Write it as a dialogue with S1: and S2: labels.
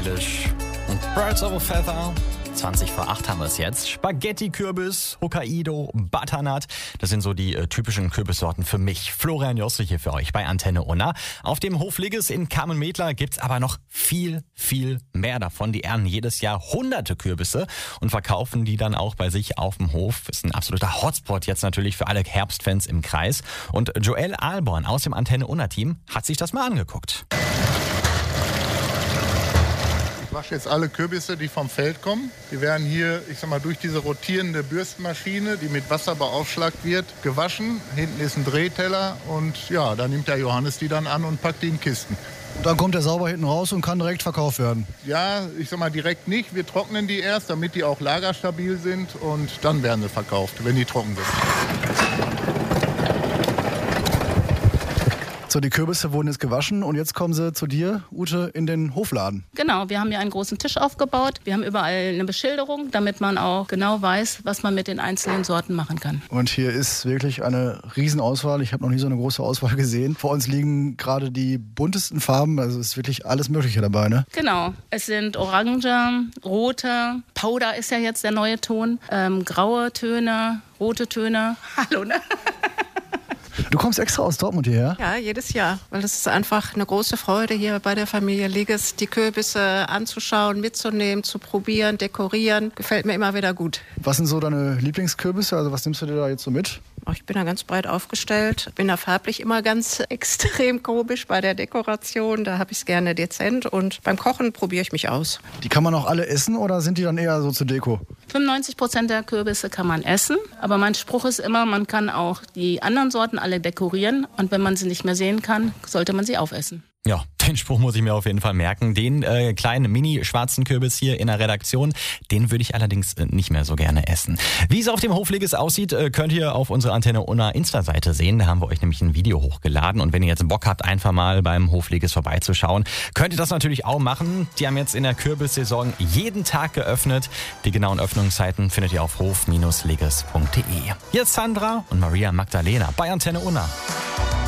S1: Eilish und Birds of a Feather. 20 vor 8 haben wir es jetzt. Spaghetti-Kürbis, Hokkaido, Butternut. Das sind so die typischen Kürbissorten für mich. Florian Josse hier für euch bei Antenne Unna. Auf dem Hof Ligges in Kamen-Medler gibt's aber noch viel, viel mehr davon. Die ernten jedes Jahr hunderte Kürbisse und verkaufen die dann auch bei sich auf dem Hof. Ist ein absoluter Hotspot jetzt natürlich für alle Herbstfans im Kreis. Und Joel Ahlborn aus dem Antenne Unna-Team hat sich das mal angeguckt.
S2: Ich wasche jetzt alle Kürbisse, die vom Feld kommen. Die werden hier, durch diese rotierende Bürstenmaschine, die mit Wasser beaufschlagt wird, gewaschen. Hinten ist ein Drehteller und ja, da nimmt der Johannes die dann an und packt die in Kisten.
S3: Dann kommt der sauber hinten raus und kann direkt verkauft werden.
S2: Ja, direkt nicht. Wir trocknen die erst, damit die auch lagerstabil sind und dann werden sie verkauft, wenn die trocken sind.
S3: So, die Kürbisse wurden jetzt gewaschen und jetzt kommen sie zu dir, Ute, in den Hofladen.
S4: Genau, wir haben hier einen großen Tisch aufgebaut. Wir haben überall eine Beschilderung, damit man auch genau weiß, was man mit den einzelnen Sorten machen kann.
S3: Und hier ist wirklich eine Riesenauswahl. Ich habe noch nie so eine große Auswahl gesehen. Vor uns liegen gerade die buntesten Farben, also ist wirklich alles Mögliche dabei, ne?
S4: Genau, es sind orange, rote, Powder ist ja jetzt der neue Ton, graue Töne, rote Töne. Hallo, ne?
S3: Du kommst extra aus Dortmund hierher?
S5: Ja, jedes Jahr, weil es ist einfach eine große Freude hier bei der Familie Ligges, die Kürbisse anzuschauen, mitzunehmen, zu probieren, dekorieren. Gefällt mir immer wieder gut.
S3: Was sind so deine Lieblingskürbisse? Also was nimmst du dir da jetzt so mit?
S5: Ich bin da ganz breit aufgestellt, bin da farblich immer ganz extrem komisch bei der Dekoration. Da habe ich es gerne dezent und beim Kochen probiere ich mich aus.
S3: Die kann man auch alle essen oder sind die dann eher so zur Deko?
S4: 95% der Kürbisse kann man essen, aber mein Spruch ist immer, man kann auch die anderen Sorten alle dekorieren und wenn man sie nicht mehr sehen kann, sollte man sie aufessen.
S1: Ja, den Spruch muss ich mir auf jeden Fall merken. Den kleinen mini-schwarzen Kürbis hier in der Redaktion, den würde ich allerdings nicht mehr so gerne essen. Wie es auf dem Hof Ligges aussieht, könnt ihr auf unserer Antenne Unna Insta-Seite sehen. Da haben wir euch nämlich ein Video hochgeladen. Und wenn ihr jetzt Bock habt, einfach mal beim Hof Ligges vorbeizuschauen, könnt ihr das natürlich auch machen. Die haben jetzt in der Kürbissaison jeden Tag geöffnet. Die genauen Öffnungszeiten findet ihr auf hof-ligges.de. Hier ist Sandra und Maria Magdalena bei Antenne Unna.